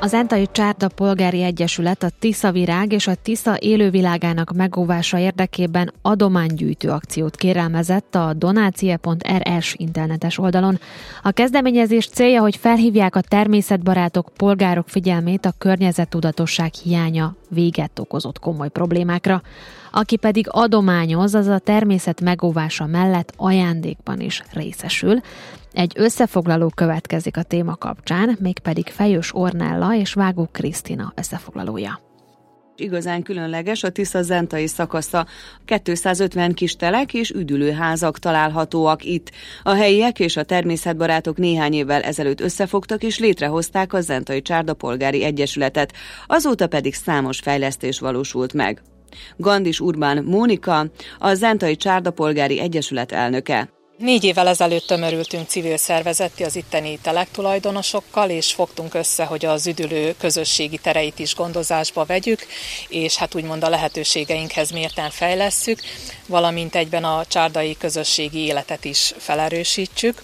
A Zentai Csárda Polgári Egyesület a Tiszavirág és a Tisza élővilágának megóvása érdekében adománygyűjtő akciót kérelmezett a donacie.rs internetes oldalon. A kezdeményezés célja, hogy felhívják a természetbarátok, polgárok figyelmét a környezettudatosság hiánya véget okozott komoly problémákra. Aki pedig adományoz, az a természet megóvása mellett ajándékban is részesül. Egy összefoglaló következik a téma kapcsán, mégpedig Fejős Ornella és Vágó Krisztina összefoglalója. Igazán különleges a Tisza-zentai szakasza. 250 kis telek és üdülőházak találhatóak itt. A helyiek és a természetbarátok néhány évvel ezelőtt összefogtak és létrehozták a Zentai Csárda Polgári Egyesületet. Azóta pedig számos fejlesztés valósult meg. Gandis Urbán Mónika, a Zentai Csárda Polgári Egyesület elnöke. 4 évvel ezelőtt tömörültünk civil szervezetté az itteni telektulajdonosokkal, és fogtunk össze, hogy az üdülő közösségi tereit is gondozásba vegyük, és hát úgymond a lehetőségeinkhez mérten fejlesszük, valamint egyben a csárdai közösségi életet is felerősítsük.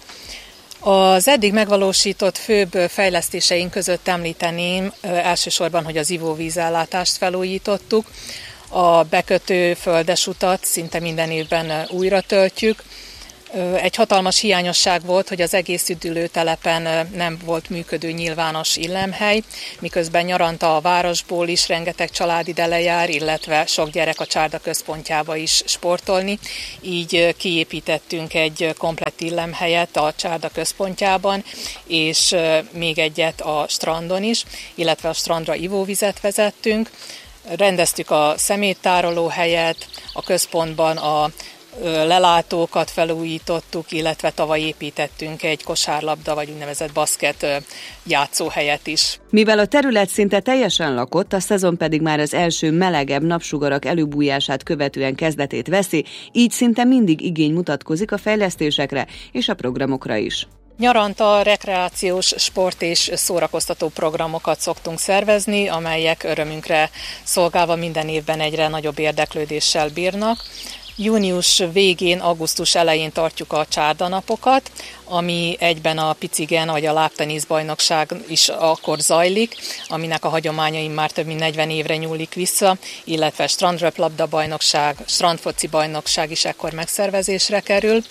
Az eddig megvalósított főbb fejlesztéseink között említeném elsősorban, hogy az ivóvízellátást felújítottuk, a bekötő földesutat szinte minden évben újra töltjük. Egy hatalmas hiányosság volt, hogy az egész üdülőtelepen nem volt működő nyilvános illemhely, miközben nyaranta a városból is rengeteg család ide lejár, illetve sok gyerek a Csárda központjába is sportolni. Így kiépítettünk egy komplett illemhelyet a Csárda központjában, és még egyet a strandon is, illetve a strandra ivóvizet vezettünk. Rendeztük a szeméttárolóhelyet, a központban a lelátókat felújítottuk, illetve tavaly építettünk egy kosárlabda, vagy úgynevezett baszket játszóhelyet is. Mivel a terület szinte teljesen lakott, a szezon pedig már az első melegebb napsugarak előbújását követően kezdetét veszi, így szinte mindig igény mutatkozik a fejlesztésekre és a programokra is. Nyaranta rekreációs, sport és szórakoztató programokat szoktunk szervezni, amelyek örömünkre szolgálva minden évben egyre nagyobb érdeklődéssel bírnak. Június végén, augusztus elején tartjuk a csárdanapokat, ami egyben a Picigen vagy a lábteniszbajnokság is akkor zajlik, aminek a hagyományai már több mint 40 évre nyúlik vissza, illetve strandröplabda bajnokság, strandfoci bajnokság is ekkor megszervezésre kerül.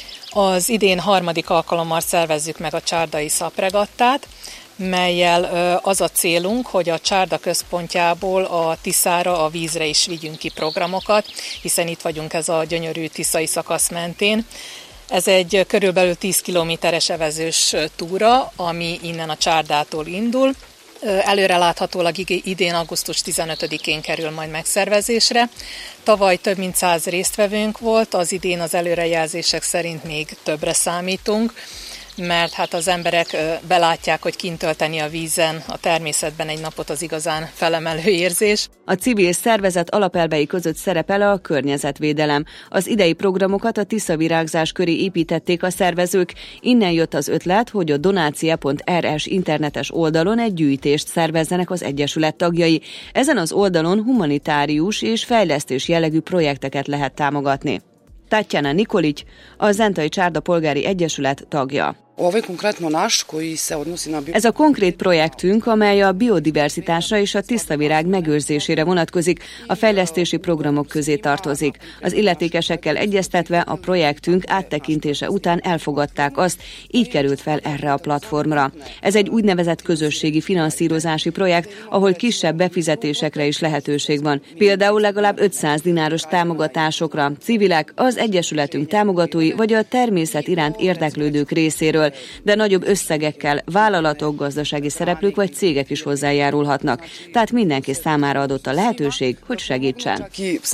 Az idén 3. alkalommal szervezzük meg a csárdai szapregattát, mellyel az a célunk, hogy a Csárda központjából a Tiszára, a vízre is vigyünk ki programokat, hiszen itt vagyunk ez a gyönyörű tiszai szakasz mentén. Ez egy körülbelül 10 kilométeres evezős túra, ami innen a Csárdától indul. Előreláthatólag idén augusztus 15-én kerül majd megszervezésre. Tavaly több mint 100 résztvevőnk volt, az idén az előrejelzések szerint még többre számítunk, mert hát az emberek belátják, hogy kint tölteni a vízen, a természetben egy napot az igazán felemelő érzés. A civil szervezet alapelvei között szerepel a környezetvédelem. Az idei programokat a tiszavirágzás köré építették a szervezők. Innen jött az ötlet, hogy a donacie.rs internetes oldalon egy gyűjtést szervezzenek az egyesület tagjai. Ezen az oldalon humanitárius és fejlesztés jellegű projekteket lehet támogatni. Tatjana Nikolić, a Zentai Csárda Polgári Egyesület tagja. Ez a konkrét projektünk, amely a biodiverzitásra és a Tiszavirág megőrzésére vonatkozik, a fejlesztési programok közé tartozik. Az illetékesekkel egyeztetve a projektünk áttekintése után elfogadták azt, így került fel erre a platformra. Ez egy úgynevezett közösségi finanszírozási projekt, ahol kisebb befizetésekre is lehetőség van. Például legalább 500 dináros támogatásokra, civilek, az egyesületünk támogatói vagy a természet iránt érdeklődők részéről, de nagyobb összegekkel vállalatok, gazdasági szereplők vagy cégek is hozzájárulhatnak. Tehát mindenki számára adott a lehetőség, hogy segítsen.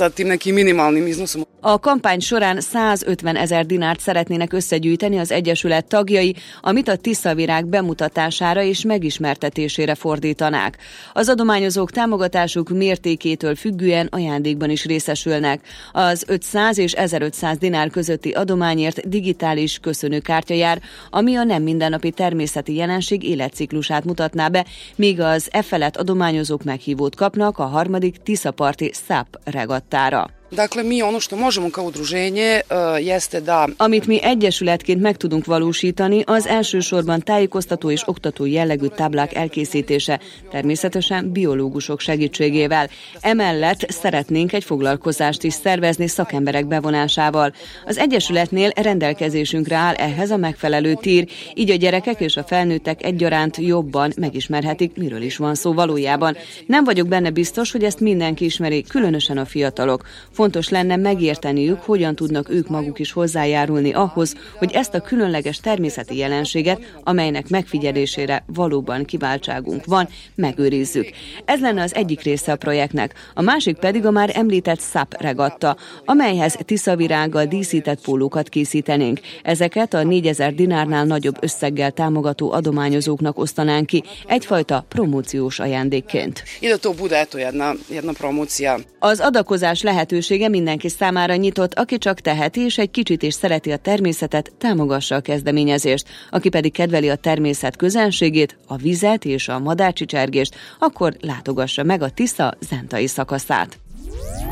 A kampány során 150 000 dinárt szeretnének összegyűjteni az egyesület tagjai, amit a Tiszavirág bemutatására és megismertetésére fordítanák. Az adományozók támogatásuk mértékétől függően ajándékban is részesülnek. Az 500 és 1500 dinár közötti adományért digitális köszönőkártya jár, ami a nem mindennapi természeti jelenség életciklusát mutatná be, míg az felett adományozók meghívót kapnak a 3. tiszaparti SZAP regattára. Dakle, mi ono što možemo kao udruženje jeste da... Amit mi egyesületként meg tudunk valósítani, az elsősorban tájékoztató és oktató jellegű táblák elkészítése, természetesen biológusok segítségével. Emellett szeretnénk egy foglalkozást is szervezni szakemberek bevonásával. Az egyesületnél rendelkezésünkre áll ehhez a megfelelő tír, így a gyerekek és a felnőttek egyaránt jobban megismerhetik, miről is van szó valójában. Nem vagyok benne biztos, hogy ezt mindenki ismeri, különösen a fiatalok. Fontos lenne megérteniük, hogyan tudnak ők maguk is hozzájárulni ahhoz, hogy ezt a különleges természeti jelenséget, amelynek megfigyelésére valóban kiváltságunk van, megőrizzük. Ez lenne az egyik része a projektnek. A másik pedig a már említett SUP regatta, amelyhez tiszavirággal díszített pólókat készítenénk. Ezeket a 4000 dinárnál nagyobb összeggel támogató adományozóknak osztanánk ki, egyfajta promóciós ajándékként. Jedna promócia. Az adakozás lehetősége mindenki számára nyitott, aki csak teheti és egy kicsit is szereti a természetet, támogassa a kezdeményezést. Aki pedig kedveli a természet közelségét, a vizet és a madárcsicsergést, akkor látogassa meg a Tisza zentai szakaszát.